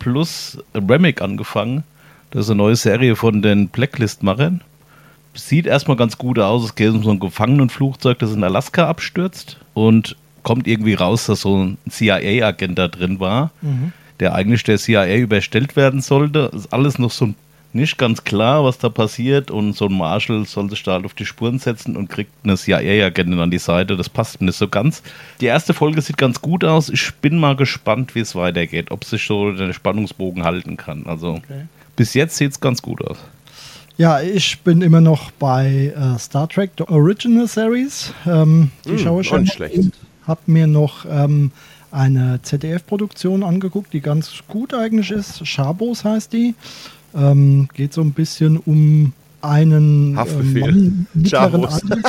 Plus Remake angefangen. Das ist eine neue Serie von den Blacklist-Machern. Sieht erstmal ganz gut aus. Es geht um so ein Gefangenenflugzeug, das in Alaska abstürzt. Und kommt irgendwie raus, dass so ein CIA-Agent da drin war, der eigentlich der CIA überstellt werden sollte. Ist alles noch so nicht ganz klar, was da passiert. Und so ein Marshal soll sich da halt auf die Spuren setzen und kriegt eine CIA-Agentin an die Seite. Das passt mir nicht so ganz. Die erste Folge sieht ganz gut aus. Ich bin mal gespannt, wie es weitergeht. Ob sich so der Spannungsbogen halten kann. Also bis jetzt sieht es ganz gut aus. Ja, ich bin immer noch bei Star Trek The Original Series. Die schaue ich schon. Nicht schlecht. Habe mir noch eine ZDF-Produktion angeguckt, die ganz gut eigentlich ist. Schabos heißt die. Geht so ein bisschen um einen Mann mittleren Alters.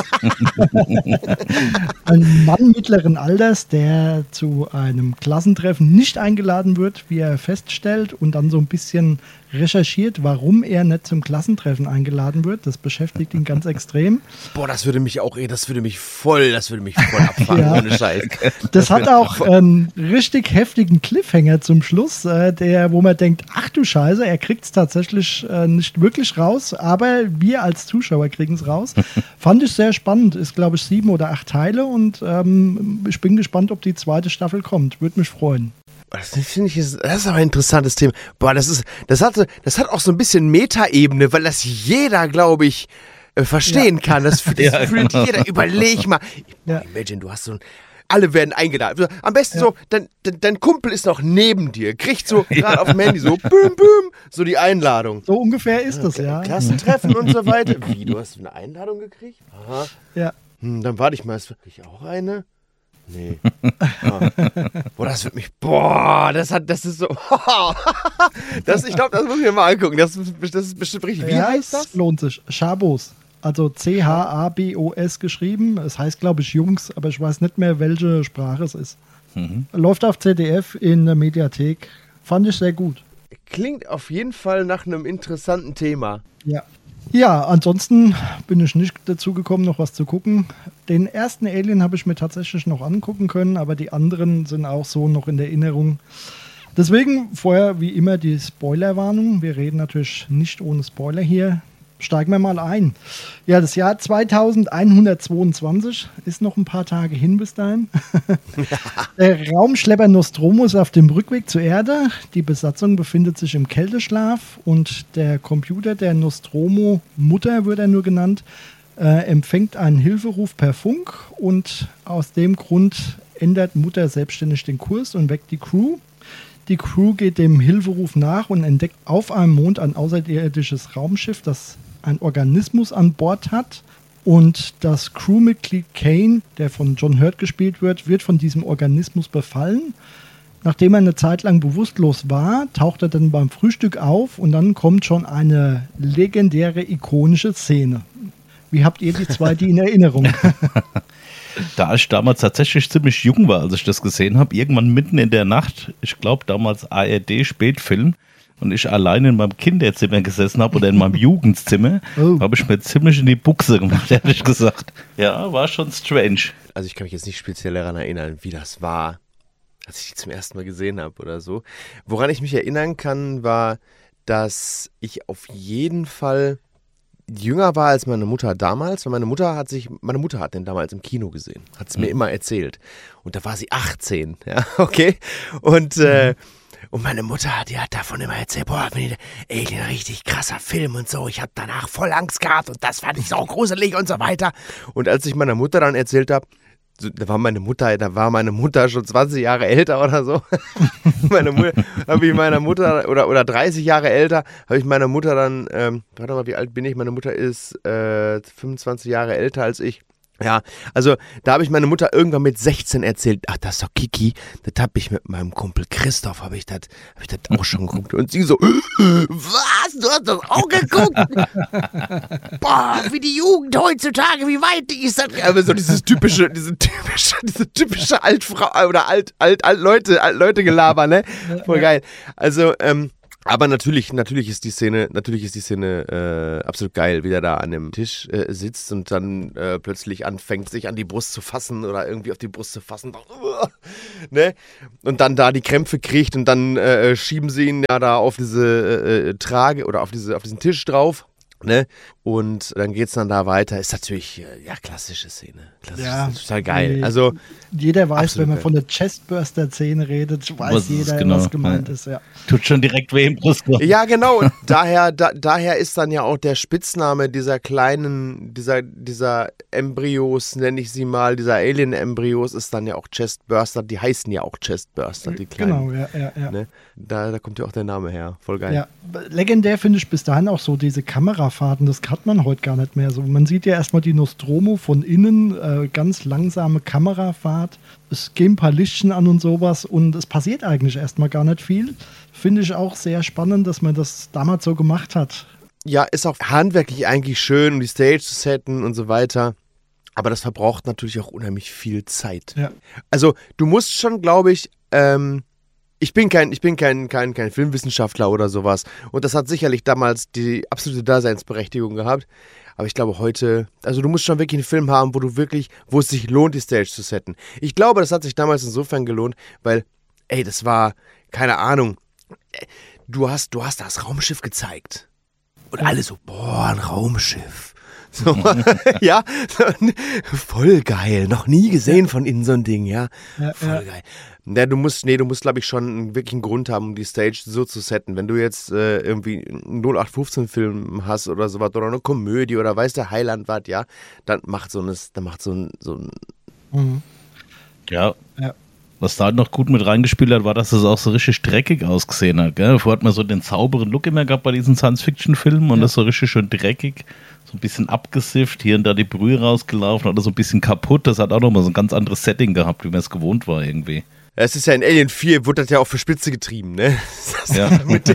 Ein Mann mittleren Alters, der zu einem Klassentreffen nicht eingeladen wird, wie er feststellt, und dann so ein bisschen recherchiert, warum er nicht zum Klassentreffen eingeladen wird. Das beschäftigt ihn ganz extrem. Boah, das würde mich voll abfahren, Ja. ohne Scheiß. Das hat auch einen richtig heftigen Cliffhanger zum Schluss, wo man denkt, ach du Scheiße, er kriegt es tatsächlich nicht wirklich raus, aber wir als Zuschauer kriegen es raus. Fand ich sehr spannend. Ist, glaube ich, 7 oder 8 Teile und ich bin gespannt, ob die zweite Staffel kommt. Würde mich freuen. Das finde ich, das ist aber ein interessantes Thema. Boah, das hat auch so ein bisschen Metaebene, weil das jeder, glaube ich, verstehen kann. Das fühlt jeder. Überleg mal. Ja. Imagine, du hast so ein. Alle werden eingeladen. Am besten so, dein Kumpel ist noch neben dir, kriegt so gerade auf dem Handy so, büm, büm, so die Einladung. So ungefähr ist das, ja. Klassentreffen und so weiter. Wie, du hast eine Einladung gekriegt? Aha. Ja. Dann warte ich mal, krieg ich auch eine? Nee. Boah, das wird mich. das ist so. Ich glaube, das muss ich mir mal angucken. Das ist bestimmt richtig. Wie heißt das? Lohnt sich. Schabos. Also C-H-A-B-O-S geschrieben. Es heißt, glaube ich, Jungs, aber ich weiß nicht mehr, welche Sprache es ist. Läuft auf ZDF in der Mediathek. Fand ich sehr gut. Klingt auf jeden Fall nach einem interessanten Thema. Ja. Ja, ansonsten bin ich nicht dazu gekommen, noch was zu gucken. Den ersten Alien habe ich mir tatsächlich noch angucken können, aber die anderen sind auch so noch in der Erinnerung. Deswegen vorher wie immer die Spoilerwarnung. Wir reden natürlich nicht ohne Spoiler hier. Steigen wir mal ein. Ja, das Jahr 2122 ist noch ein paar Tage hin bis dahin. Der Raumschlepper Nostromo ist auf dem Rückweg zur Erde. Die Besatzung befindet sich im Kälteschlaf und der Computer der Nostromo, Mutter wird er nur genannt, empfängt einen Hilferuf per Funk und aus dem Grund ändert Mutter selbstständig den Kurs und weckt die Crew. Die Crew geht dem Hilferuf nach und entdeckt auf einem Mond ein außerirdisches Raumschiff, das einen Organismus an Bord hat. Und das Crewmitglied Kane, der von John Hurt gespielt wird von diesem Organismus befallen. Nachdem er eine Zeit lang bewusstlos war, taucht er dann beim Frühstück auf und dann kommt schon eine legendäre, ikonische Szene. Wie habt ihr die zwei in Erinnerung? Da ich damals tatsächlich ziemlich jung war, als ich das gesehen habe, irgendwann mitten in der Nacht, ich glaube damals ARD-Spätfilm, und ich alleine in meinem Kinderzimmer gesessen habe oder in meinem Jugendzimmer, habe ich mir ziemlich in die Buchse gemacht, ehrlich gesagt. Ja, war schon strange. Also ich kann mich jetzt nicht speziell daran erinnern, wie das war, als ich die zum ersten Mal gesehen habe oder so. Woran ich mich erinnern kann, war, dass ich auf jeden Fall jünger war als meine Mutter damals, weil meine Mutter hat den damals im Kino gesehen, hat es mir immer erzählt. Und da war sie 18, ja, okay. Und meine Mutter, die hat davon immer erzählt, boah, Alien, richtig krasser Film und so. Ich habe danach voll Angst gehabt und das fand ich so gruselig und so weiter. Und als ich meiner Mutter dann erzählt habe, da war meine Mutter schon 20 Jahre älter oder so. Meiner Mutter oder 30 Jahre älter, habe ich meiner Mutter dann, warte mal, wie alt bin ich? Meine Mutter ist 25 Jahre älter als ich. Ja, also da habe ich meine Mutter irgendwann mit 16 erzählt, ach, das ist doch Kiki, das habe ich mit meinem Kumpel Christoph, habe ich das auch schon geguckt. Und sie so, was, du hast das auch geguckt? Boah, wie die Jugend heutzutage, wie weit die ist das? Aber so diese typische Altfrau oder Leute Gelaber, ne? Voll geil. Also, Aber natürlich ist die Szene absolut geil, wie der da an dem Tisch sitzt und dann plötzlich anfängt, sich an die Brust zu fassen oder irgendwie auf die Brust zu fassen. Ne? Und dann da die Krämpfe kriegt und dann schieben sie ihn ja da auf diese Trage oder auf diesen Tisch drauf. Ne? Und dann geht's dann da weiter. Ist natürlich, klassische Szene. Szene. Total geil. Also, jeder weiß, wenn man von der Chestburster-Szene redet, weiß jeder, was gemeint ist. Ja. Tut schon direkt weh im Brustkorb. Ja, genau. Und daher ist dann ja auch der Spitzname dieser Embryos, nenne ich sie mal, dieser Alien-Embryos, ist dann ja auch Chestburster. Die heißen ja auch Chestburster, die kleinen. Genau, ja. Ne? Da kommt ja auch der Name her. Voll geil. Ja, legendär finde ich bis dahin auch so diese Kamerafahrten, das hat man heute gar nicht mehr so. Man sieht ja erstmal die Nostromo von innen, ganz langsame Kamerafahrt. Es gehen ein paar Lichtchen an und sowas und es passiert eigentlich erstmal gar nicht viel. Finde ich auch sehr spannend, dass man das damals so gemacht hat. Ja, ist auch handwerklich eigentlich schön, um die Stage zu setten und so weiter. Aber das verbraucht natürlich auch unheimlich viel Zeit. Ja. Also du musst schon, glaube ich, ich bin kein Filmwissenschaftler oder sowas. Und das hat sicherlich damals die absolute Daseinsberechtigung gehabt. Aber ich glaube heute, also du musst schon wirklich einen Film haben, wo es sich lohnt, die Stage zu setten. Ich glaube, das hat sich damals insofern gelohnt, weil, das war, keine Ahnung, du hast das Raumschiff gezeigt. Und alle so, boah, ein Raumschiff. So, ja, voll geil. Noch nie gesehen von innen so ein Ding, ja. Voll geil. Ja, du musst, glaube ich, schon wirklich einen Grund haben, um die Stage so zu setten. Wenn du jetzt irgendwie einen 0815-Film hast oder sowas oder eine Komödie oder weiß der Heiland was, ja, dann macht so ein Ja. Was da halt noch gut mit reingespielt hat, war, dass es auch so richtig dreckig ausgesehen hat. Gell? Vorher hat man so den sauberen Look immer gehabt bei diesen Science-Fiction-Filmen und das so richtig schön dreckig, so ein bisschen abgesifft, hier und da die Brühe rausgelaufen oder so ein bisschen kaputt. Das hat auch nochmal so ein ganz anderes Setting gehabt, wie man es gewohnt war irgendwie. Es ist ja in Alien 4, wurde das ja auch für Spitze getrieben, ne? Ja.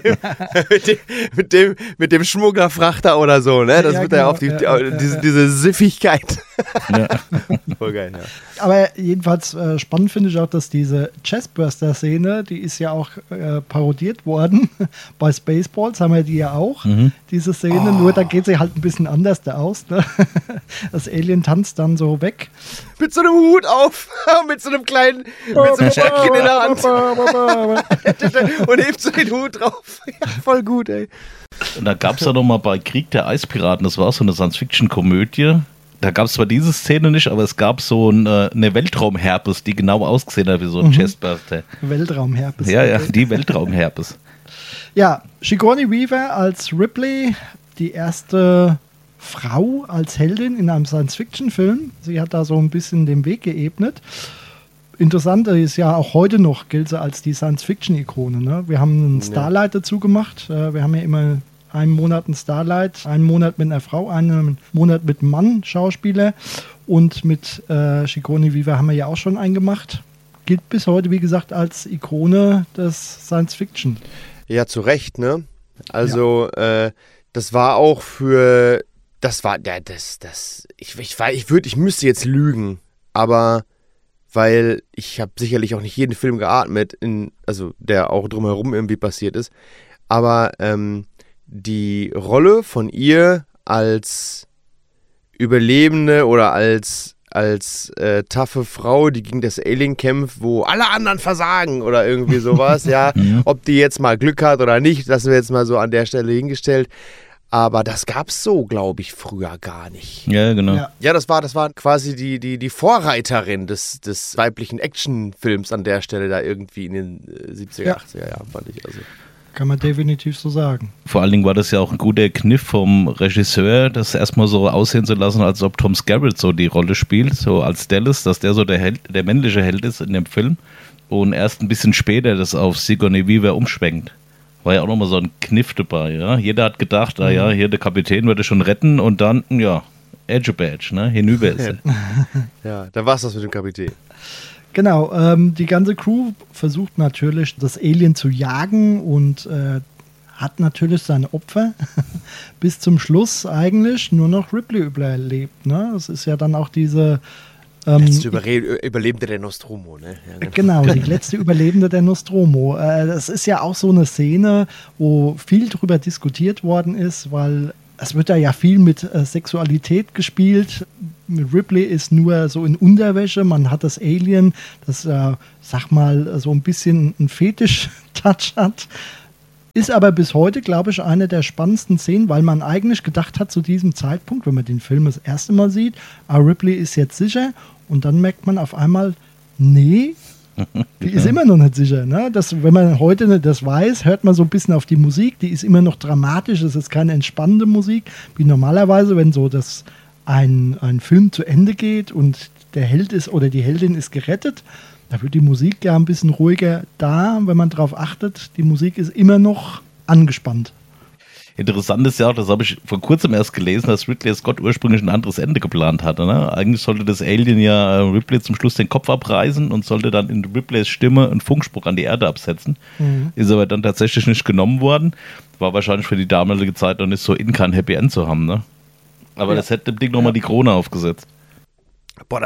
mit dem Schmugglerfrachter oder so, ne? Das wird ja genau, auf diese Siffigkeit. Ja. Voll geil, ja. Aber jedenfalls spannend finde ich auch, dass diese Chestburster-Szene, die ist ja auch parodiert worden. Bei Spaceballs haben wir die ja auch, diese Szene. Nur da geht sie halt ein bisschen anders da aus. Ne? Das Alien tanzt dann so weg. Mit so einem Hut auf, mit so einem Stöckchen in der Hand. Und hebt so den Hut drauf. Ja, voll gut, ey. Und da gab es ja noch mal bei Krieg der Eispiraten, das war so eine Science-Fiction-Komödie. Da gab es zwar diese Szene nicht, aber es gab so eine Weltraumherpes, die genau ausgesehen hat wie so ein Chestburster. Weltraumherpes. Ja, die Weltraumherpes. Ja, Sigourney Weaver als Ripley, die erste Frau als Heldin in einem Science-Fiction-Film. Sie hat da so ein bisschen den Weg geebnet. Interessant ist ja auch heute noch, gilt sie als die Science-Fiction-Ikone. Ne? Wir haben einen Starlight dazu gemacht. Wir haben ja immer einen Monat ein Starlight, einen Monat mit einer Frau, einen Monat mit einem Mann, Schauspieler. Und mit Sigourney Weaver haben wir ja auch schon einen gemacht. Gilt bis heute, wie gesagt, als Ikone des Science-Fiction. Ja, zu Recht, ne? Also, das war auch für... Ich müsste jetzt lügen, aber weil ich habe sicherlich auch nicht jeden Film geatmet, der auch drumherum irgendwie passiert ist, aber die Rolle von ihr als Überlebende oder als taffe Frau, die gegen das Alien kämpft, wo alle anderen versagen oder irgendwie sowas, ja, ob die jetzt mal Glück hat oder nicht, das wir jetzt mal so an der Stelle hingestellt. Aber das gab's so, glaube ich, früher gar nicht. Ja, genau. Ja, das war quasi die Vorreiterin des weiblichen Actionfilms an der Stelle da irgendwie in den 70er, 80er Jahren, fand ich. Also. Kann man definitiv so sagen. Vor allen Dingen war das ja auch ein guter Kniff vom Regisseur, das erstmal so aussehen zu lassen, als ob Tom Skerritt so die Rolle spielt, so als Dallas, dass der so der männliche Held ist in dem Film. Und erst ein bisschen später das auf Sigourney Weaver umschwenkt. War ja auch nochmal so ein Kniff dabei, ja. Jeder hat gedacht, hier der Kapitän würde schon retten und dann, Edge Badge, ne, hinüber ist er. Ja, da war's das mit dem Kapitän. Genau, die ganze Crew versucht natürlich, das Alien zu jagen und hat natürlich seine Opfer. Bis zum Schluss eigentlich nur noch Ripley überlebt, ne. Es ist ja dann auch diese Letzte Überlebende der Nostromo, ne? Ja, genau, die letzte Überlebende der Nostromo. Das ist ja auch so eine Szene, wo viel drüber diskutiert worden ist, weil es wird da ja viel mit Sexualität gespielt. Ripley ist nur so in Unterwäsche. Man hat das Alien, das, sag mal, so ein bisschen einen Fetisch-Touch hat. Ist aber bis heute, glaube ich, eine der spannendsten Szenen, weil man eigentlich gedacht hat zu diesem Zeitpunkt, wenn man den Film das erste Mal sieht, Ripley ist jetzt sicher. Und dann merkt man auf einmal, nee, die ist immer noch nicht sicher. Ne? Wenn man heute das weiß, hört man so ein bisschen auf die Musik. Die ist immer noch dramatisch. Es ist keine entspannende Musik, wie normalerweise, wenn so ein Film zu Ende geht und der Held ist oder die Heldin ist gerettet. Da wird die Musik ja ein bisschen ruhiger da, wenn man darauf achtet. Die Musik ist immer noch angespannt. Interessant ist ja auch, das habe ich vor kurzem erst gelesen, dass Ridley Scott ursprünglich ein anderes Ende geplant hatte. Ne? Eigentlich sollte das Alien ja Ripley zum Schluss den Kopf abreißen und sollte dann in Ripleys Stimme einen Funkspruch an die Erde absetzen. Ist aber dann tatsächlich nicht genommen worden. War wahrscheinlich für die damalige Zeit noch nicht so kein Happy End zu haben. Ne? Aber das hätte dem Ding nochmal die Krone aufgesetzt. Boah,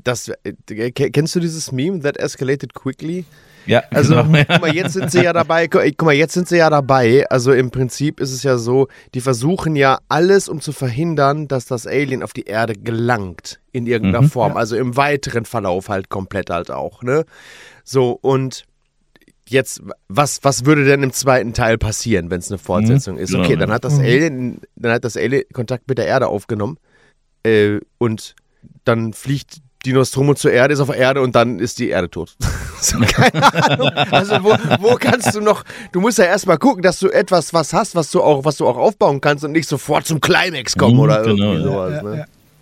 kennst du dieses Meme, that escalated quickly? Ja, also, genau. Guck mal, jetzt sind sie ja dabei. Also im Prinzip ist es ja so, die versuchen ja alles, um zu verhindern, dass das Alien auf die Erde gelangt in irgendeiner Form. Ja. Also im weiteren Verlauf halt komplett halt auch, ne? So, und jetzt, was würde denn im zweiten Teil passieren, wenn es eine Fortsetzung ist? Okay, dann hat das Alien Kontakt mit der Erde aufgenommen und dann fliegt die Nostromo zur Erde, ist auf der Erde und dann ist die Erde tot. So, keine Ahnung. Also wo kannst du noch, du musst ja erstmal gucken, dass du etwas hast, was du auch aufbauen kannst und nicht sofort zum Climax kommen oder irgendwie sowas. Ne? Ja.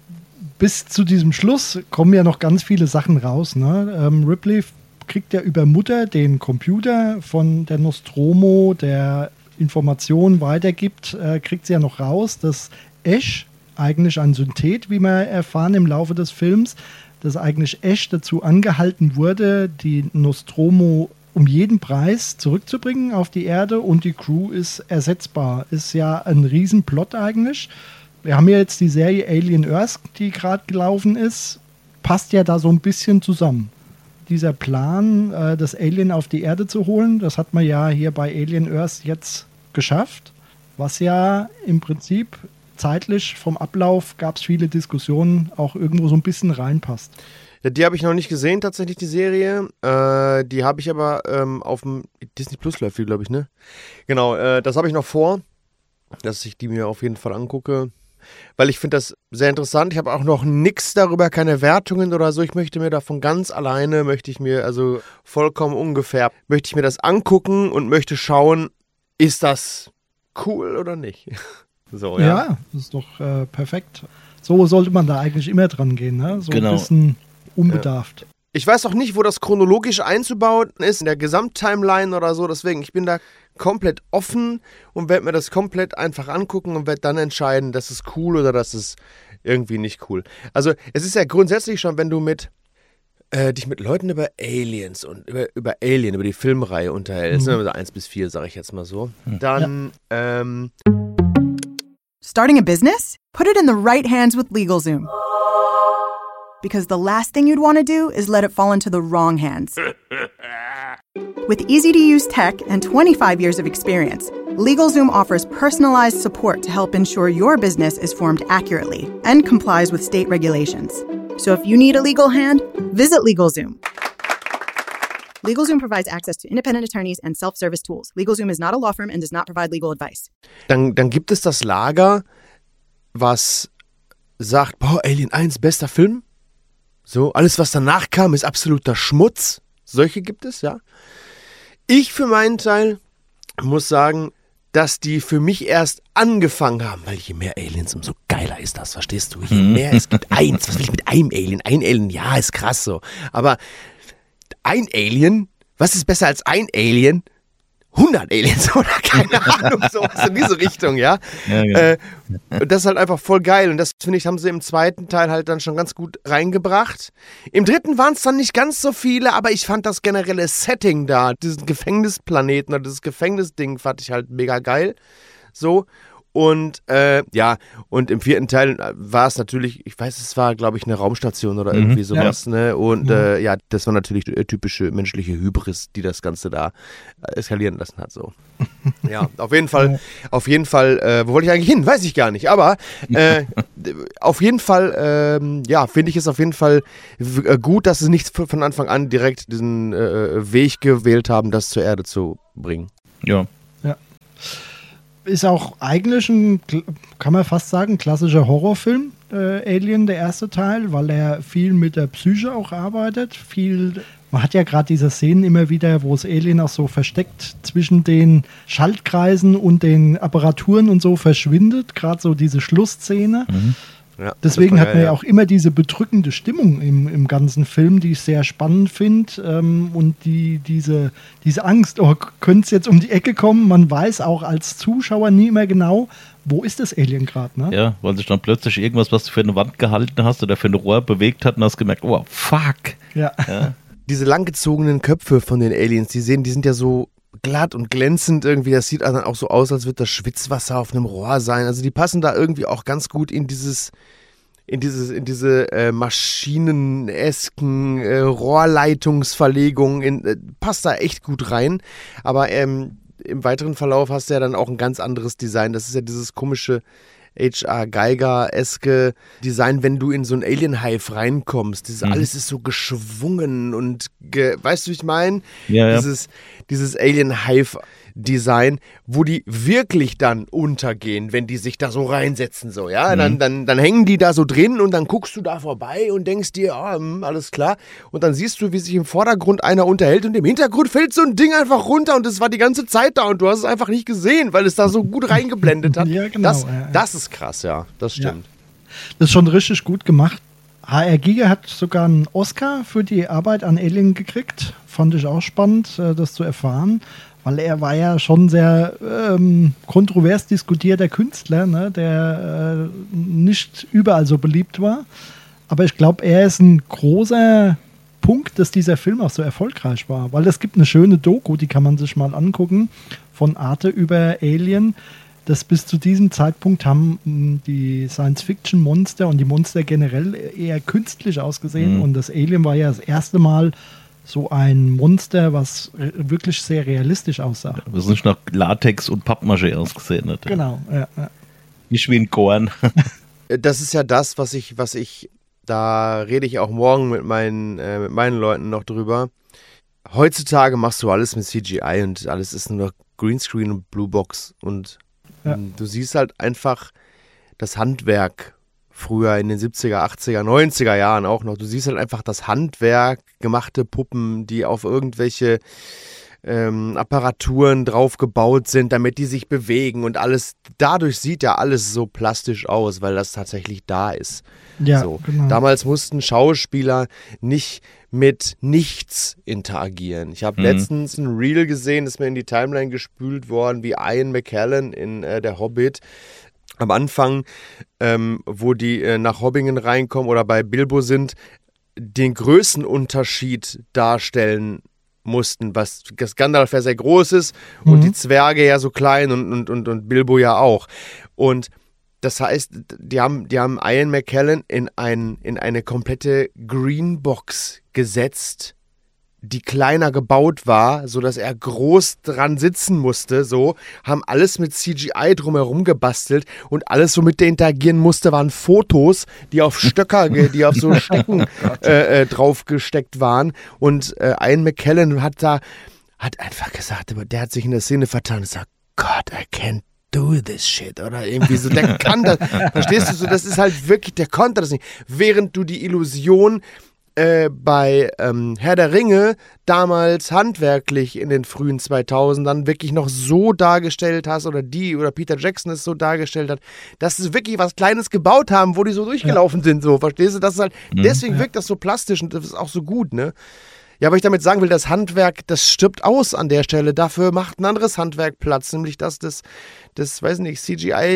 Bis zu diesem Schluss kommen ja noch ganz viele Sachen raus. Ne? Ripley kriegt ja über Mutter den Computer von der Nostromo, der Informationen weitergibt, kriegt sie ja noch raus, dass Ash, eigentlich ein Synthet, wie wir erfahren im Laufe des Films, dass eigentlich Ash dazu angehalten wurde, die Nostromo um jeden Preis zurückzubringen auf die Erde und die Crew ist ersetzbar. Ist ja ein Riesenplot eigentlich. Wir haben ja jetzt die Serie Alien Earth, die gerade gelaufen ist, passt ja da so ein bisschen zusammen. Dieser Plan, das Alien auf die Erde zu holen, das hat man ja hier bei Alien Earth jetzt geschafft, was ja im Prinzip zeitlich vom Ablauf gab es viele Diskussionen, auch irgendwo so ein bisschen reinpasst. Ja, die habe ich noch nicht gesehen, tatsächlich, die Serie. Die habe ich aber auf dem Disney Plus läuft die, glaube ich, ne? Genau, das habe ich noch vor, dass ich die mir auf jeden Fall angucke, weil ich finde das sehr interessant. Ich habe auch noch nichts darüber, keine Wertungen oder so. Ich möchte mir davon ganz alleine, also vollkommen ungefähr, möchte ich mir das angucken und möchte schauen, ist das cool oder nicht? So, ja, das ist doch perfekt. So sollte man da eigentlich immer dran gehen, ne? So genau. Ein bisschen unbedarft. Ja. Ich weiß auch nicht, wo das chronologisch einzubauen ist, in der Gesamttimeline oder so, deswegen, ich bin da komplett offen und werde mir das komplett einfach angucken und werde dann entscheiden, das ist cool oder das ist irgendwie nicht cool. Also es ist ja grundsätzlich schon, wenn du dich mit Leuten über Aliens und über die Filmreihe unterhältst, also 1 bis 4, sage ich jetzt mal so, dann Starting a business? Put it in the right hands with LegalZoom. Because the last thing you'd want to do is let it fall into the wrong hands. With easy-to-use tech and 25 years of experience, LegalZoom offers personalized support to help ensure your business is formed accurately and complies with state regulations. So if you need a legal hand, visit LegalZoom. LegalZoom provides access to independent attorneys and self-service tools. LegalZoom is not a law firm and does not provide legal advice. Dann gibt es das Lager, was sagt, boah, Alien 1, bester Film. So, alles, was danach kam, ist absoluter Schmutz. Solche gibt es, ja. Ich für meinen Teil muss sagen, dass die für mich erst angefangen haben, weil je mehr Aliens, umso geiler ist das, verstehst du? Je mehr, es gibt eins, was will ich mit einem Alien? Ein Alien, ja, ist krass so. Aber ein Alien, was ist besser als ein Alien? 100 Aliens oder keine Ahnung, sowas in diese Richtung, ja. Genau. Das ist halt einfach voll geil und das, finde ich, haben sie im zweiten Teil halt dann schon ganz gut reingebracht. Im dritten waren es dann nicht ganz so viele, aber ich fand das generelle Setting da, diesen Gefängnisplaneten oder dieses Gefängnisding fand ich halt mega geil. So. Und und im 4. Teil war es natürlich, ich weiß, es war, glaube ich, eine Raumstation oder irgendwie sowas, ne? Und das war natürlich typische menschliche Hybris, die das Ganze da eskalieren lassen hat, so. Ja, auf jeden Fall, wo wollte ich eigentlich hin? Weiß ich gar nicht, aber auf jeden Fall, finde ich es auf jeden Fall gut, dass sie nicht von Anfang an direkt diesen Weg gewählt haben, das zur Erde zu bringen. Ja. Ist auch eigentlich kann man fast sagen, klassischer Horrorfilm, Alien, der erste Teil, weil er viel mit der Psyche auch arbeitet. Man hat ja gerade diese Szenen immer wieder, wo das Alien auch so versteckt zwischen den Schaltkreisen und den Apparaturen und so verschwindet, gerade so diese Schlussszene. Ja, deswegen hat man ja auch immer diese bedrückende Stimmung im ganzen Film, die ich sehr spannend finde. Und diese Angst, könnte es jetzt um die Ecke kommen? Man weiß auch als Zuschauer nie mehr genau, wo ist das Alien gerade, ne? Ja, weil sich dann plötzlich irgendwas, was du für eine Wand gehalten hast oder für ein Rohr bewegt hat, und hast gemerkt, oh, fuck. Ja. Diese langgezogenen Köpfe von den Aliens, die sind ja so glatt und glänzend irgendwie. Das sieht dann auch so aus, als würde das Schwitzwasser auf einem Rohr sein. Also die passen da irgendwie auch ganz gut in diese maschinenesken Rohrleitungsverlegungen. Passt da echt gut rein. Aber im weiteren Verlauf hast du ja dann auch ein ganz anderes Design. Das ist ja dieses komische H.R. Geiger-eske Design, wenn du in so ein Alien-Hive reinkommst. Alles ist so geschwungen und weißt du, wie ich meine? Ja. Dieses Alien-Hive-Design, wo die wirklich dann untergehen, wenn die sich da so reinsetzen, so, ja? Dann hängen die da so drin und dann guckst du da vorbei und denkst dir, alles klar. Und dann siehst du, wie sich im Vordergrund einer unterhält und im Hintergrund fällt so ein Ding einfach runter und es war die ganze Zeit da und du hast es einfach nicht gesehen, weil es da so gut reingeblendet hat. Ja, genau. Das ist krass, ja, das stimmt. Ja. Das ist schon richtig gut gemacht. HR Giger hat sogar einen Oscar für die Arbeit an Alien gekriegt. Fand ich auch spannend, das zu erfahren, weil er war ja schon sehr kontrovers diskutierter Künstler, ne, der nicht überall so beliebt war. Aber ich glaube, er ist ein großer Punkt, dass dieser Film auch so erfolgreich war, weil es gibt eine schöne Doku, die kann man sich mal angucken, von Arte über Alien. Das bis zu diesem Zeitpunkt haben die Science-Fiction-Monster und die Monster generell eher künstlich ausgesehen. Und das Alien war ja das erste Mal so ein Monster, was wirklich sehr realistisch aussah. Was nicht nach Latex und Pappmaché ausgesehen hat. Genau, ja. Nicht wie ein Korn. Das ist ja das, was ich, da rede ich auch morgen mit meinen Leuten noch drüber. Heutzutage machst du alles mit CGI und alles ist nur noch Greenscreen und Bluebox und du siehst halt einfach das Handwerk früher in den 70er, 80er, 90er Jahren auch noch. Du siehst halt einfach das Handwerk, gemachte Puppen, die auf irgendwelche Apparaturen drauf gebaut sind, damit die sich bewegen und alles. Dadurch sieht ja alles so plastisch aus, weil das tatsächlich da ist. Ja, so. genau. Damals mussten Schauspieler nicht mit nichts interagieren. Ich habe letztens ein Reel gesehen, ist mir in die Timeline gespült worden, wie Ian McKellen in Der Hobbit am Anfang, wo die nach Hobbingen reinkommen oder bei Bilbo sind, den Größenunterschied darstellen mussten, was das Gandalf ja sehr groß ist und die Zwerge ja so klein und Bilbo ja auch. Und das heißt, die haben Ian McKellen in eine komplette Greenbox gesetzt, die kleiner gebaut war, sodass er groß dran sitzen musste, so, haben alles mit CGI drumherum gebastelt und alles, womit der interagieren musste, waren Fotos, die auf Stöcker, die auf so Stecken draufgesteckt waren und Ian McKellen hat einfach gesagt, der hat sich in der Szene vertan und gesagt, God, I can't do this shit, oder irgendwie so, der kann das, verstehst du, so, das ist halt wirklich, der konnte das nicht, während du die Illusion bei Herr der Ringe damals handwerklich in den frühen 2000ern wirklich noch so dargestellt hast oder Peter Jackson es so dargestellt hat, dass sie wirklich was Kleines gebaut haben, wo die so durchgelaufen sind, so, verstehst du? Das ist halt, deswegen wirkt das so plastisch und das ist auch so gut, ne? Ja, aber ich damit sagen will, das Handwerk, das stirbt aus an der Stelle, dafür macht ein anderes Handwerk Platz, nämlich das des weiß nicht,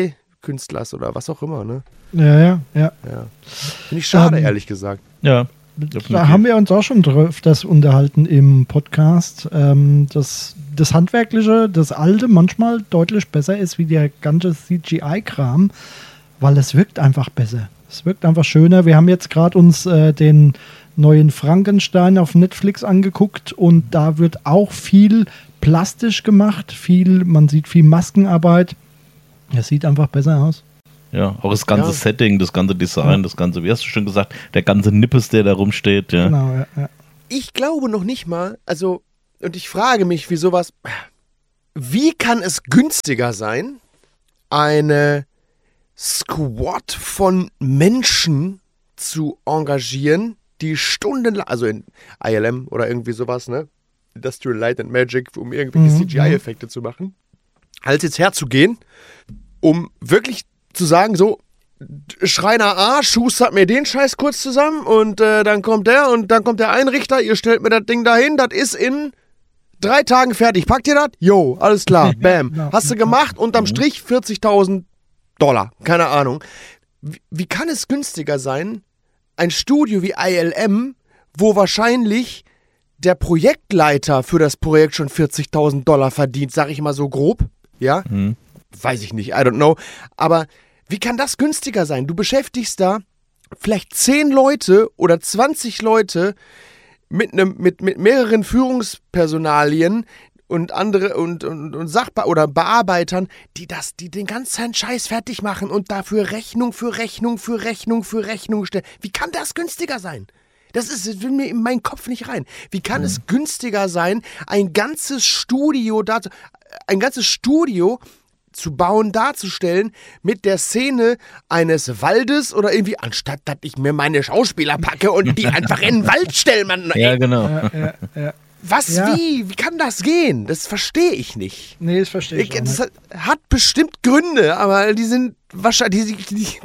CGI-Künstlers oder was auch immer, ne? Ja. Finde ich schade, ehrlich gesagt. Ja. Da haben wir uns auch schon öfters unterhalten im Podcast, dass das Handwerkliche, das Alte manchmal deutlich besser ist wie der ganze CGI-Kram, weil es wirkt einfach besser. Es wirkt einfach schöner. Wir haben jetzt gerade uns den neuen Frankenstein auf Netflix angeguckt und da wird auch viel plastisch gemacht, man sieht viel Maskenarbeit. Es sieht einfach besser aus. Ja, auch das ganze Setting, das ganze Design, das ganze, wie hast du schon gesagt, der ganze Nippes, der da rumsteht. Ja. Genau, ja. Ich glaube noch nicht mal, also, und ich frage mich, wie kann es günstiger sein, eine Squad von Menschen zu engagieren, die stundenlang, also in ILM oder irgendwie sowas, ne? Industrial Light and Magic, um irgendwelche CGI-Effekte zu machen, als jetzt herzugehen, um wirklich zu sagen, so, Schreiner A schustert mir den Scheiß kurz zusammen und dann kommt der und dann kommt der Einrichter, ihr stellt mir das Ding dahin, das ist in 3 Tagen fertig. Packt ihr das? Jo, alles klar, bam. Hast du gemacht, unterm Strich $40.000. Keine Ahnung. Wie kann es günstiger sein, ein Studio wie ILM, wo wahrscheinlich der Projektleiter für das Projekt schon $40.000 verdient, sag ich mal so grob, ja? Weiß ich nicht, I don't know. Aber wie kann das günstiger sein? Du beschäftigst da vielleicht 10 Leute oder 20 Leute mit mehreren Führungspersonalien und andere und oder Bearbeitern, die den ganzen Scheiß fertig machen und dafür Rechnung für Rechnung stellen. Wie kann das günstiger sein? Das will mir in meinen Kopf nicht rein. Wie kann es günstiger sein, ein ganzes Studio zu bauen, darzustellen, mit der Szene eines Waldes oder irgendwie, anstatt dass ich mir meine Schauspieler packe und die einfach in den Wald stelle, Mann. Ja, genau. Ja. Wie kann das gehen? Das verstehe ich nicht. Nee, das verstehe ich Das nicht. hat bestimmt Gründe, aber die sind wahrscheinlich,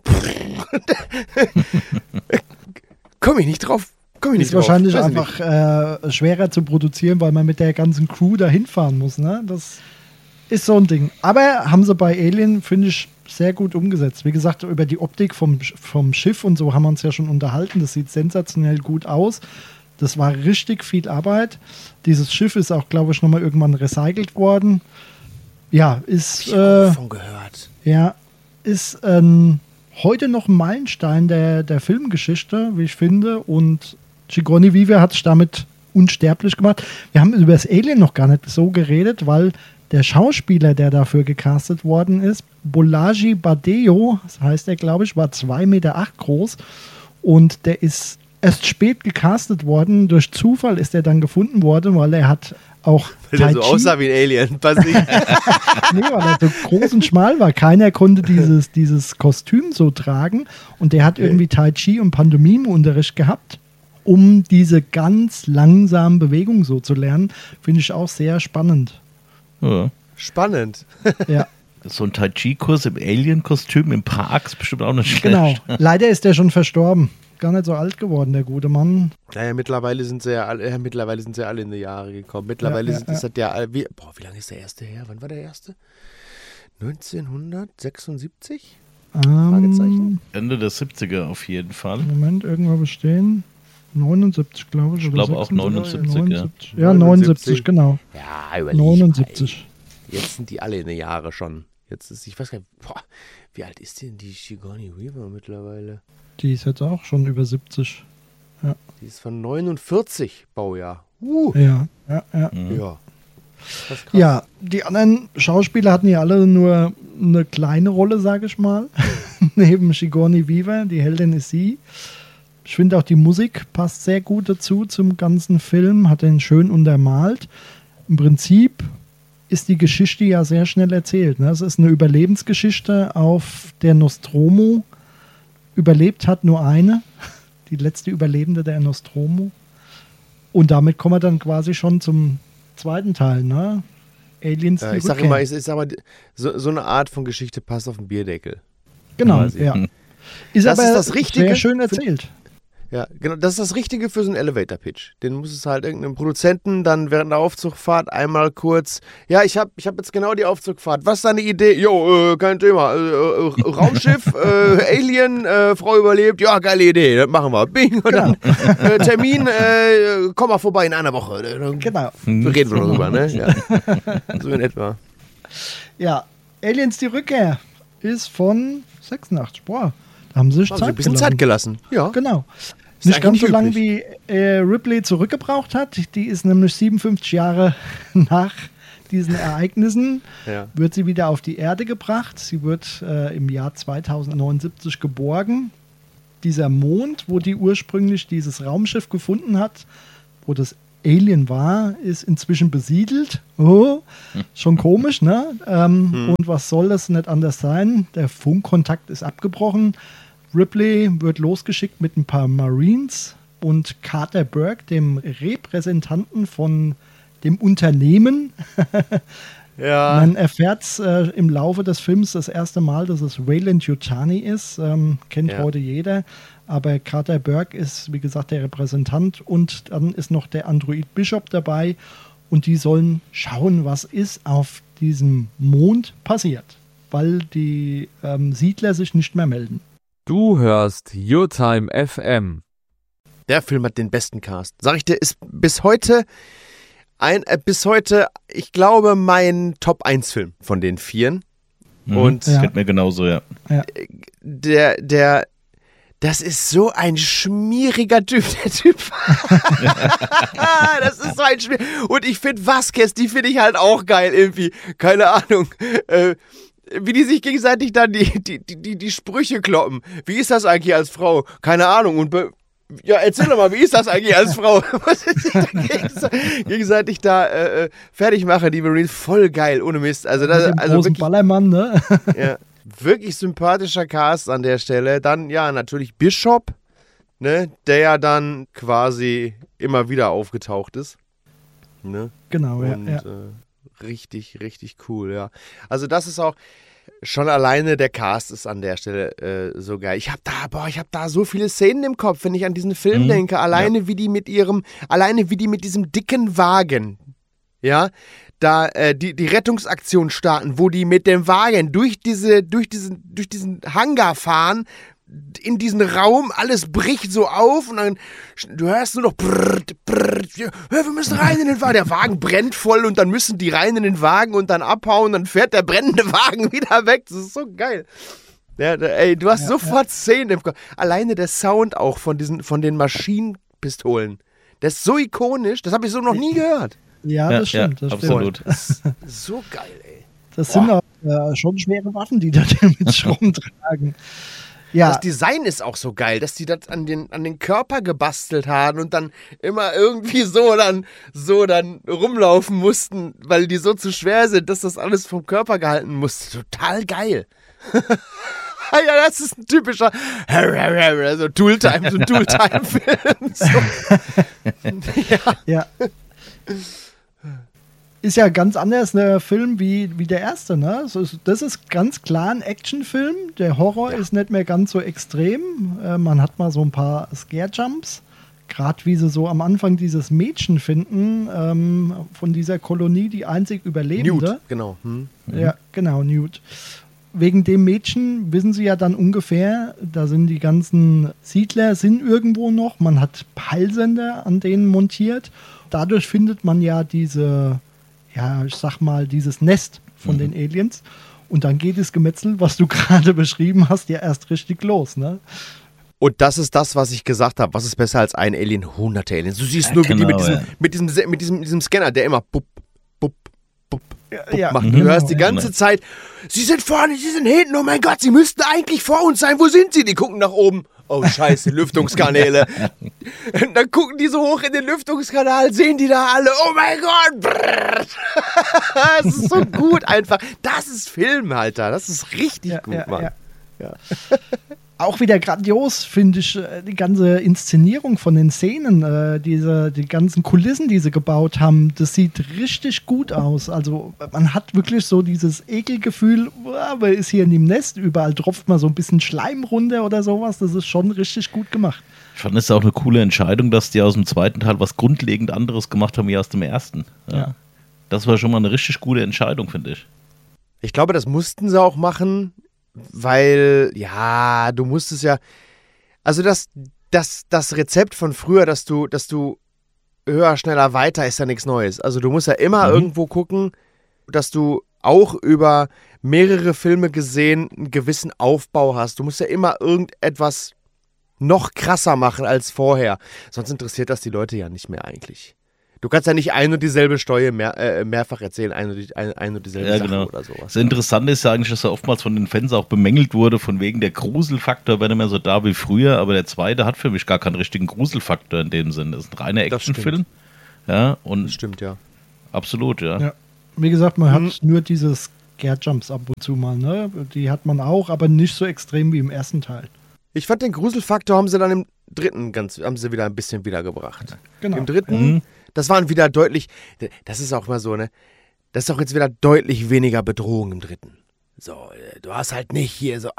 komme ich nicht drauf. Ist wahrscheinlich einfach schwerer zu produzieren, weil man mit der ganzen Crew da hinfahren muss, ne? Das ist so ein Ding. Aber haben sie bei Alien, finde ich, sehr gut umgesetzt. Wie gesagt, über die Optik vom Schiff und so haben wir uns ja schon unterhalten. Das sieht sensationell gut aus. Das war richtig viel Arbeit. Dieses Schiff ist auch, glaube ich, nochmal irgendwann recycelt worden. Ja, ist... Hab ich auch davon gehört. Ja, ist heute noch ein Meilenstein der Filmgeschichte, wie ich finde. Und Sigourney Weaver hat sich damit unsterblich gemacht. Wir haben über das Alien noch gar nicht so geredet, weil der Schauspieler, der dafür gecastet worden ist, Bolaji Badejo, das heißt er, glaube ich, war 2,8 Meter groß und der ist erst spät gecastet worden. Durch Zufall ist er dann gefunden worden, weil er hat auch Weil der so aussah wie ein Alien. Nee, weil er so groß und schmal war. Keiner konnte dieses Kostüm so tragen und der hat irgendwie Tai Chi und Pantomime-Unterricht gehabt, um diese ganz langsamen Bewegungen so zu lernen. Finde ich auch sehr spannend. Ja. Spannend. Ja. So ein Tai Chi-Kurs im Alien-Kostüm im Park ist bestimmt auch nicht schlecht. Genau. Leider ist der schon verstorben. Gar nicht so alt geworden, der gute Mann. Naja, mittlerweile sind sie ja alle in die Jahre gekommen. Mittlerweile ist das ja. Wie lange ist der erste her? Wann war der erste? 1976? Fragezeichen? Ende der 70er auf jeden Fall. Moment, irgendwo bestehen. 79, glaube ich. Ich glaube auch 79, 79. Ja, 79, genau. Ja, überleg 79. Mal. Jetzt sind die alle in den Jahre schon. Jetzt ist, ich weiß gar nicht, wie alt ist denn die Sigourney Weaver mittlerweile? Die ist jetzt auch schon über 70. Ja. Die ist von 49 Baujahr. Ja. Ja. Das ist krass. Ja, die anderen Schauspieler hatten ja alle nur eine kleine Rolle, sage ich mal. Neben Sigourney Weaver, die Heldin ist sie. Ich finde auch die Musik passt sehr gut dazu zum ganzen Film, hat den schön untermalt. Im Prinzip ist die Geschichte ja sehr schnell erzählt. Ne? Es ist eine Überlebensgeschichte auf der Nostromo. Überlebt hat nur eine, die letzte Überlebende der Nostromo. Und damit kommen wir dann quasi schon zum zweiten Teil, ne? Aliens. Ich sag immer, so eine Art von Geschichte passt auf den Bierdeckel. Genau, quasi. ja. Ist Das aber ist das Richtige sehr schön erzählt. Ja, genau, das ist das Richtige für so einen Elevator-Pitch. Den muss es halt irgendeinem Produzenten dann während der Aufzugfahrt einmal kurz, ja, ich hab jetzt genau die Aufzugfahrt, was ist deine Idee? Jo, kein Thema, Raumschiff, Alien, Frau überlebt, ja, geile Idee, das machen wir. Bing, und dann Termin, komm mal vorbei in einer Woche. Genau. Reden wir darüber, ne? Ja. So in etwa. Ja, Aliens die Rückkehr ist von 86. Boah, da haben sie sich Also ein bisschen Zeit gelassen. Ja. Genau. Ist Nicht ganz eigentlich so lange, üblich. wie Ripley zurückgebraucht hat. Die ist nämlich 57 Jahre nach diesen Ereignissen, wird sie wieder auf die Erde gebracht. Sie wird im Jahr 2079 geborgen. Dieser Mond, wo die ursprünglich dieses Raumschiff gefunden hat, wo das Alien war, ist inzwischen besiedelt. Oh, schon komisch, ne? Und was soll das nicht anders sein? Der Funkkontakt ist abgebrochen. Ripley wird losgeschickt mit ein paar Marines und Carter Burke, dem Repräsentanten von dem Unternehmen. Ja. Man erfährt im Laufe des Films das erste Mal, dass es Weyland Yutani ist. Kennt heute jeder. Aber Carter Burke ist, wie gesagt, der Repräsentant. Und dann ist noch der Android Bishop dabei. Und die sollen schauen, was ist auf diesem Mond passiert. Weil die Siedler sich nicht mehr melden. Du hörst YourTime FM. Der Film hat den besten Cast. Sag ich dir, ist bis heute, ich glaube, mein Top-1-Film von den 4. Und das geht mir genauso, ja. Das ist so ein schmieriger Typ, der Typ. Das ist so ein Und ich finde Vasquez, die finde ich halt auch geil irgendwie. Keine Ahnung. Wie die sich gegenseitig dann die Sprüche kloppen. Wie ist das eigentlich als Frau? Keine Ahnung. Und ja, erzähl doch mal, wie ist das eigentlich als Frau? Was ist da gegenseitig da fertig mache, die Marines, voll geil, ohne Mist. Also großen wirklich, Ballermann, ne? Ja, wirklich sympathischer Cast an der Stelle. Dann, ja, natürlich Bishop, ne, der ja dann quasi immer wieder aufgetaucht ist. Ne? Genau, Und, ja. Richtig, richtig cool, ja. Also das ist auch, schon alleine der Cast ist an der Stelle so geil. Ich hab da so viele Szenen im Kopf, wenn ich an diesen Film denke. Alleine wie die mit diesem dicken Wagen, ja, da die Rettungsaktion starten, wo die mit dem Wagen durch diesen Hangar fahren, in diesen Raum, alles bricht so auf und dann, du hörst nur noch brrrt, brrrt, wir müssen rein in den Wagen. Der Wagen brennt voll und dann müssen die rein in den Wagen und dann abhauen, dann fährt der brennende Wagen wieder weg. Das ist so geil. Ja, ey, du hast sofort Szenen im Kopf. Alleine der Sound auch von den Maschinenpistolen. Der ist so ikonisch, das habe ich so noch nie gehört. Ja, das stimmt. Das absolut. Stimmt. So geil, ey. Das sind auch schon schwere Waffen, die da mit rumtragen. Ja. Das Design ist auch so geil, dass die das an den Körper gebastelt haben und dann immer irgendwie so dann rumlaufen mussten, weil die so zu schwer sind, dass das alles vom Körper gehalten muss. Total geil. Ja, das ist ein typischer so Tooltime-Film. So. Ja. Ist ja ganz anders der Film wie der erste, ne? Das ist ganz klar ein Actionfilm. Der Horror ist nicht mehr ganz so extrem. Man hat mal so ein paar Scare-Jumps. Gerade wie sie so am Anfang dieses Mädchen finden, von dieser Kolonie, die einzig Überlebende. Newt, genau. Ja, genau, Newt. Wegen dem Mädchen wissen sie ja dann ungefähr, da sind die ganzen Siedler sind irgendwo noch. Man hat Peilsender an denen montiert. Dadurch findet man ja dieses Nest von den Aliens. Und dann geht das Gemetzel, was du gerade beschrieben hast, ja erst richtig los, ne? Und das ist das, was ich gesagt habe. Was ist besser als ein Alien? Hunderte Aliens. Du siehst nur, wie die mit diesem Scanner, der immer bup, bup, bup, bup macht. Du hörst die ganze Zeit, sie sind vorne, sie sind hinten, oh mein Gott, sie müssten eigentlich vor uns sein. Wo sind sie? Die gucken nach oben. Oh scheiße, Lüftungskanäle. Und dann gucken die so hoch in den Lüftungskanal, sehen die da alle, oh mein Gott. Das ist so gut einfach. Das ist Film, Alter. Das ist richtig gut, Mann. Ja. Auch wieder grandios, finde ich, die ganze Inszenierung von den Szenen, die ganzen Kulissen, die sie gebaut haben, das sieht richtig gut aus. Also man hat wirklich so dieses Ekelgefühl, man ist hier in dem Nest, überall tropft man so ein bisschen Schleim runter oder sowas. Das ist schon richtig gut gemacht. Ich fand es auch eine coole Entscheidung, dass die aus dem zweiten Teil was grundlegend anderes gemacht haben wie aus dem ersten. Ja. Das war schon mal eine richtig gute Entscheidung, finde ich. Ich glaube, das mussten sie auch machen, weil, ja, du musstest ja, also das Rezept von früher, dass du höher, schneller, weiter, ist ja nichts Neues. Also du musst ja immer irgendwo gucken, dass du auch über mehrere Filme gesehen einen gewissen Aufbau hast. Du musst ja immer irgendetwas noch krasser machen als vorher. Sonst interessiert das die Leute ja nicht mehr eigentlich. Du kannst ja nicht ein und dieselbe Story mehrfach erzählen, ein und dieselbe Sache oder sowas. Das Interessante ist ja eigentlich, dass er oftmals von den Fans auch bemängelt wurde, von wegen der Gruselfaktor wäre nicht mehr so da wie früher, aber der zweite hat für mich gar keinen richtigen Gruselfaktor in dem Sinn. Das ist ein reiner Actionfilm. Ja, und das stimmt, ja. Absolut, ja. Wie gesagt, man hat nur diese Scare-Jumps ab und zu mal, ne? Die hat man auch, aber nicht so extrem wie im ersten Teil. Ich fand, den Gruselfaktor haben sie dann im dritten haben sie wieder ein bisschen wiedergebracht. Genau. Im dritten, das waren wieder deutlich, das ist auch mal so, ne? Das ist auch jetzt wieder deutlich weniger Bedrohung im dritten. So, du hast halt nicht hier so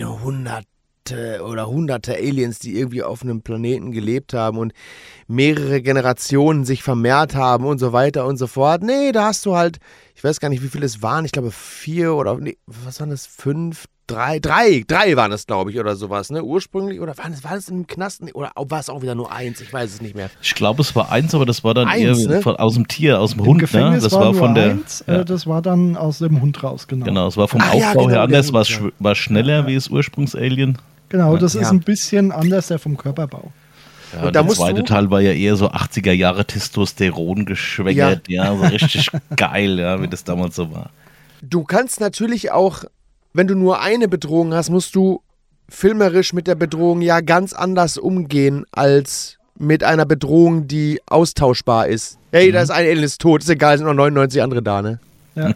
hunderte Aliens, die irgendwie auf einem Planeten gelebt haben und mehrere Generationen sich vermehrt haben und so weiter und so fort. Nee, da hast du halt, ich weiß gar nicht, wie viele es waren, ich glaube 4 oder, nee, was waren das, 5, 3 waren es, glaube ich, oder sowas, ne, ursprünglich, oder war das im Knast, oder war es auch wieder nur 1, ich weiß es nicht mehr. Ich glaube, es war 1, aber das war dann 1, eher ne? aus dem Tier, aus dem Hund, Gefängnis ne? Das war war von der 1, das war dann aus dem Hund raus, genau. Genau, es war vom Aufbau ja, genau, her anders, Hund, war schneller wie das Ursprungsalien. Genau, das ist ein bisschen anders, der vom Körperbau. Ja, und da der zweite Teil war ja eher so 80er Jahre Testosteron geschwängert, ja, so richtig geil, ja, wie das damals so war. Du kannst natürlich auch, wenn du nur eine Bedrohung hast, musst du filmerisch mit der Bedrohung ja ganz anders umgehen als mit einer Bedrohung, die austauschbar ist. Hey, da ist ein Alien, ist tot, ist egal, sind noch 99 andere da, ne? Ja.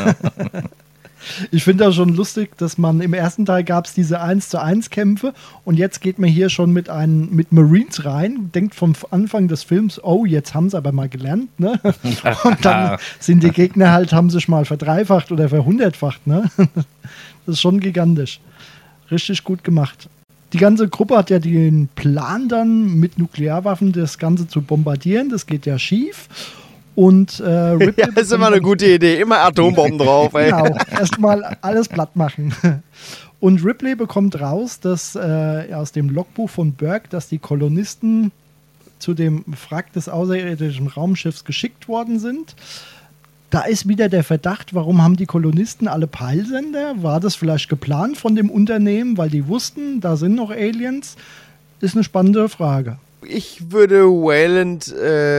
Ich finde das schon lustig, dass man im ersten Teil gab es diese 1:1 Kämpfe und jetzt geht man hier schon mit Marines rein, denkt vom Anfang des Films, oh, jetzt haben sie aber mal gelernt, ne? Und dann sind die Gegner halt, haben sich mal verdreifacht oder verhundertfacht, ne? Das ist schon gigantisch. Richtig gut gemacht. Die ganze Gruppe hat ja den Plan dann, mit Nuklearwaffen das Ganze zu bombardieren. Das geht ja schief. Und Ripley ja, das ist immer eine gute Idee. Immer Atombomben drauf, ey. Genau, erstmal alles platt machen. Und Ripley bekommt raus, dass aus dem Logbuch von Burke, dass die Kolonisten zu dem Wrack des außerirdischen Raumschiffs geschickt worden sind. Da ist wieder der Verdacht, warum haben die Kolonisten alle Peilsender? War das vielleicht geplant von dem Unternehmen, weil die wussten, da sind noch Aliens? Ist eine spannende Frage. Ich würde Weyland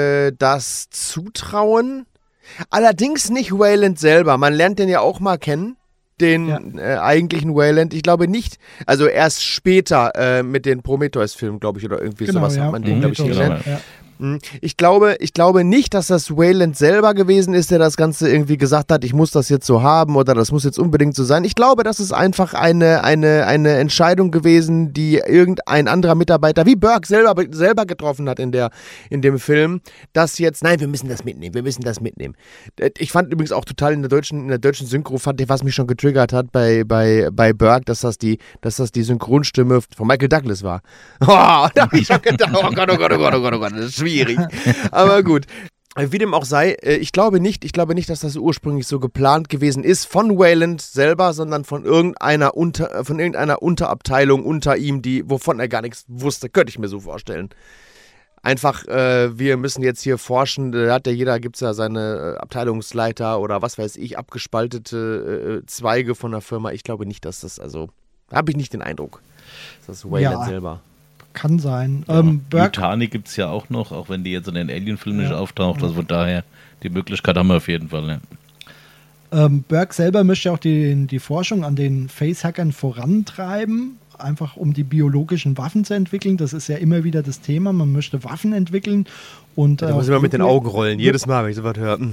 das zutrauen. Allerdings nicht Weyland selber. Man lernt den ja auch mal kennen, den eigentlichen Weyland. Ich glaube nicht, also erst später mit den Prometheus-Filmen, glaube ich, oder irgendwie sowas hat man den, glaube ich, kennengelernt. Ja. Ich glaube nicht, dass das Weyland selber gewesen ist, der das Ganze irgendwie gesagt hat, ich muss das jetzt so haben oder das muss jetzt unbedingt so sein. Ich glaube, das ist einfach eine Entscheidung gewesen, die irgendein anderer Mitarbeiter, wie Burke selber getroffen hat in dem Film, dass jetzt, nein, wir müssen das mitnehmen. Ich fand übrigens auch total in der deutschen Synchro, was mich schon getriggert hat bei Burke, dass das die Synchronstimme von Michael Douglas war. Oh, da hab ich schon gedacht, oh Gott, das ist schwierig. Aber gut. Wie dem auch sei, ich glaube nicht, dass das ursprünglich so geplant gewesen ist von Weyland selber, sondern von irgendeiner Unterabteilung unter ihm, wovon er gar nichts wusste, könnte ich mir so vorstellen. Einfach, wir müssen jetzt hier forschen, gibt es ja seine Abteilungsleiter oder was weiß ich, abgespaltete Zweige von der Firma. Ich glaube nicht, dass das, also, da habe ich nicht den Eindruck, dass das Weyland selber. Kann sein. Titanic gibt es ja auch noch, auch wenn die jetzt in den Alien-Filmen nicht auftaucht. Also von daher, die Möglichkeit haben wir auf jeden Fall. Ja. Burke selber möchte auch die Forschung an den Facehackern vorantreiben, einfach um die biologischen Waffen zu entwickeln. Das ist ja immer wieder das Thema, man möchte Waffen entwickeln. Und, da muss ich immer mit den Augen rollen, jedes Mal, wenn ich sowas höre.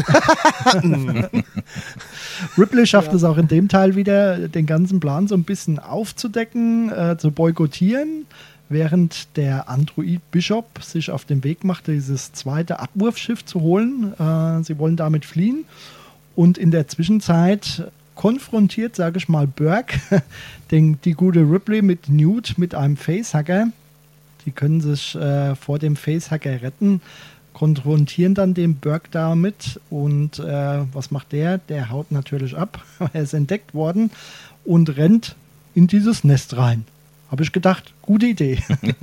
Ripley schafft es auch in dem Teil wieder, den ganzen Plan so ein bisschen aufzudecken, zu boykottieren, während der Android Bishop sich auf den Weg macht, dieses zweite Abwurfschiff zu holen. Sie wollen damit fliehen. Und in der Zwischenzeit konfrontiert, sage ich mal, Burke die gute Ripley mit Newt, mit einem Facehacker. Die können sich vor dem Facehacker retten, konfrontieren dann den Burke damit. Und was macht der? Der haut natürlich ab. Er ist entdeckt worden und rennt in dieses Nest rein. Habe ich gedacht, gute Idee.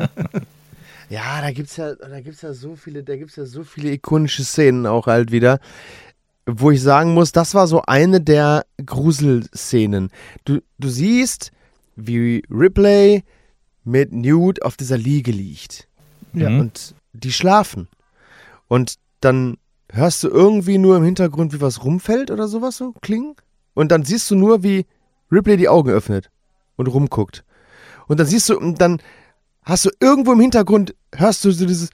Ja, da gibt's ja so viele ikonische Szenen auch halt wieder, wo ich sagen muss, das war so eine der Gruselszenen. Du siehst, wie Ripley mit Newt auf dieser Liege liegt. Ja. Und die schlafen. Und dann hörst du irgendwie nur im Hintergrund, wie was rumfällt oder sowas so klingen. Und dann siehst du nur, wie Ripley die Augen öffnet und rumguckt. Und dann siehst du, und dann hast du irgendwo im Hintergrund, hörst du so dieses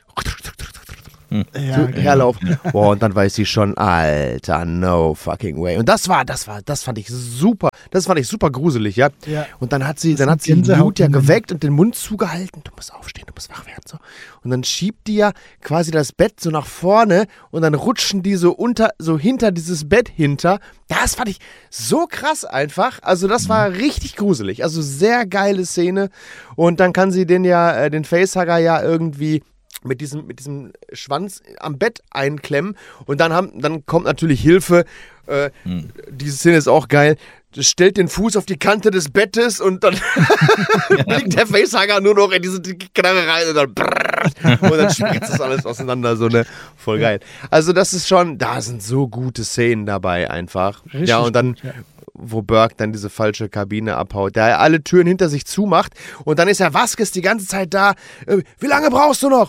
Ja, herlaufen. Boah, und dann weiß sie schon, Alter, no fucking way. Und das fand ich super. Das fand ich super gruselig, ja. Ja. Und dann hat sie Gänsehaut Newt ja im geweckt und den Mund zugehalten. Du musst aufstehen, du musst wach werden, so. Und dann schiebt die ja quasi das Bett so nach vorne und dann rutschen die so hinter dieses Bett hinter. Das fand ich so krass einfach. Also das war richtig gruselig. Also sehr geile Szene. Und dann kann sie den Facehugger ja irgendwie mit diesem Schwanz am Bett einklemmen und dann kommt natürlich Hilfe. Diese Szene ist auch geil. Das stellt den Fuß auf die Kante des Bettes und dann liegt der Facehugger nur noch in diese Knarre rein und dann spritzt das alles auseinander. So, ne? Voll geil. Also das ist schon, da sind so gute Szenen dabei einfach. Richtig ja, und dann gut, ja. Wo Burke dann diese falsche Kabine abhaut, der alle Türen hinter sich zumacht und dann ist ja Vasquez die ganze Zeit da. Wie lange brauchst du noch?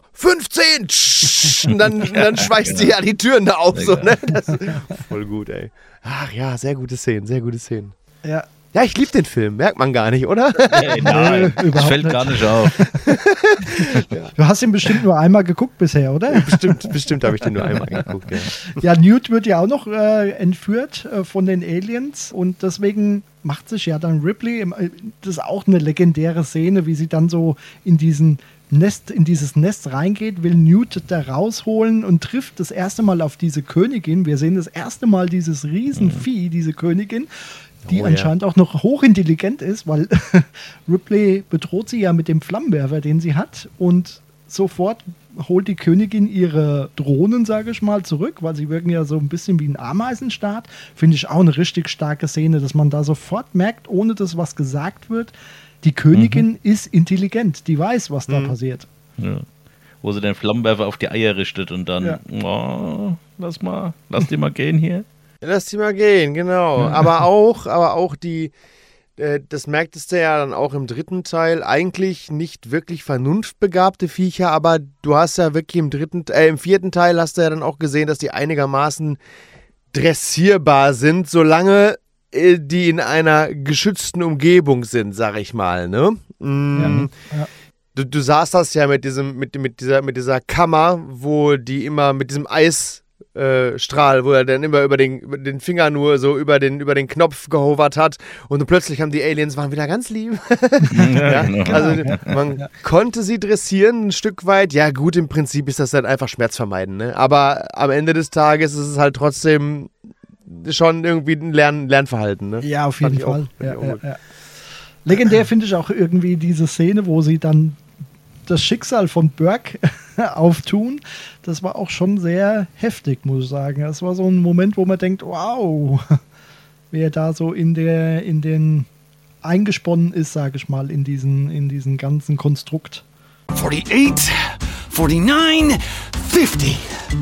15! Und dann schweißt sie ja die Türen da auf. So, ne? Das ist voll gut, ey. Ach ja, sehr gute Szenen, sehr gute Szenen. Ja. Ja, ich liebe den Film, merkt man gar nicht, oder? Hey, nein, das überhaupt fällt nicht. gar nicht auf. Du hast ihn bestimmt nur einmal geguckt bisher, oder? Bestimmt habe ich den nur einmal geguckt, ja. Ja, Newt wird ja auch noch entführt von den Aliens und deswegen macht sich ja dann Ripley, das ist auch eine legendäre Szene, wie sie dann so in dieses Nest reingeht, will Newt da rausholen und trifft das erste Mal auf diese Königin. Wir sehen das erste Mal dieses Riesenvieh, diese Königin, die anscheinend auch noch hochintelligent ist, weil Ripley bedroht sie ja mit dem Flammenwerfer, den sie hat und sofort holt die Königin ihre Drohnen, sage ich mal, zurück, weil sie wirken ja so ein bisschen wie ein Ameisenstaat. Finde ich auch eine richtig starke Szene, dass man da sofort merkt, ohne dass was gesagt wird, die Königin ist intelligent, die weiß, was da passiert. Ja. Wo sie den Flammenwerfer auf die Eier richtet und dann, lass die mal gehen hier. Lass die mal gehen, genau. Aber auch die, das merktest du ja dann auch im dritten Teil, eigentlich nicht wirklich vernunftbegabte Viecher, aber du hast ja wirklich im vierten Teil hast du ja dann auch gesehen, dass die einigermaßen dressierbar sind, solange die in einer geschützten Umgebung sind, sag ich mal, ne? Ja. Du sahst das ja mit dieser Kammer, wo die immer mit diesem Eisstrahl, wo er dann immer über den Finger nur so über den Knopf gehovert hat und plötzlich haben die Aliens waren wieder ganz lieb. Ja, genau. Also man konnte sie dressieren ein Stück weit. Ja gut, im Prinzip ist das halt einfach schmerzvermeiden, ne? Aber am Ende des Tages ist es halt trotzdem schon irgendwie ein Lernverhalten, ne? Ja, auf jeden Fall. Ja. Legendär finde ich auch irgendwie diese Szene, wo sie dann das Schicksal von Burke auftun. Das war auch schon sehr heftig, muss ich sagen. Das war so ein Moment, wo man denkt, wow, wer da so in den eingesponnen ist, sage ich mal, in diesen ganzen Konstrukt. 48, 49, 50.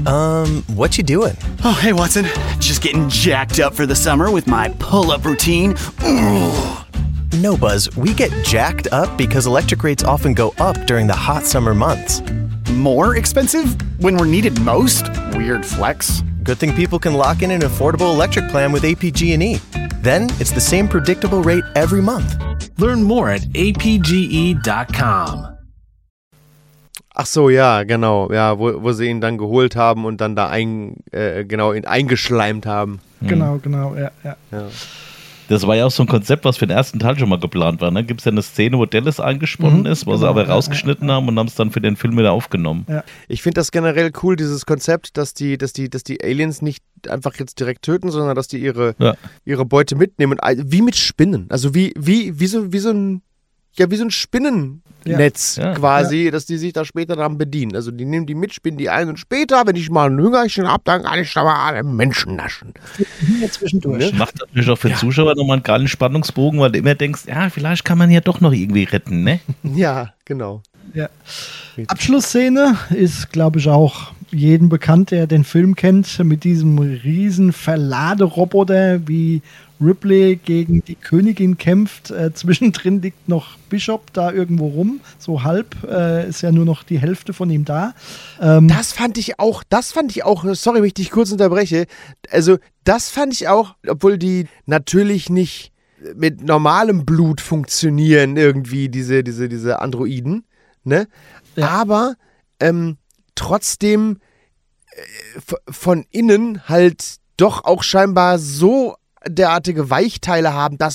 What you doing? Oh, hey, Watson. Just getting jacked up for the summer with my pull-up routine. No, Buzz, we get jacked up because electric rates often go up during the hot summer months. More expensive when we're needed most? Weird flex. Good thing people can lock in an affordable electric plan with APG&E. Then it's the same predictable rate every month. Learn more at apge.com. Ach so, ja, genau. Ja, wo sie ihn dann geholt haben und dann da eingeschleimt haben. Genau, ja. Das war ja auch so ein Konzept, was für den ersten Teil schon mal geplant war. Ne? Gibt es ja eine Szene, wo Dallas eingesponnen ist, wo sie aber rausgeschnitten haben und haben es dann für den Film wieder aufgenommen. Ja. Ich finde das generell cool, dieses Konzept, dass die Aliens nicht einfach jetzt direkt töten, sondern dass die ihre Beute mitnehmen. Und wie mit Spinnen. Also wie so ein Spinnennetz quasi, dass die sich da später dann bedienen. Also die nehmen die mit, spinnen die ein und später, wenn ich mal ein Hüngerchen habe, dann kann ich da mal alle Menschen naschen. Zwischendurch. Macht natürlich auch für den Zuschauer nochmal einen geilen Spannungsbogen, weil du immer denkst, ja, vielleicht kann man ja doch noch irgendwie retten, ne? Ja, genau. Ja. Abschlussszene ist, glaube ich, auch jedem bekannt, der den Film kennt, mit diesem riesen Verladeroboter, wie Ripley gegen die Königin kämpft. Zwischendrin liegt noch Bishop da irgendwo rum, so halb, ist ja nur noch die Hälfte von ihm da. Das fand ich auch, sorry, wenn ich dich kurz unterbreche, also das fand ich auch, obwohl die natürlich nicht mit normalem Blut funktionieren, irgendwie diese Androiden, ne? Ja. Aber trotzdem von innen halt doch auch scheinbar so derartige Weichteile haben, dass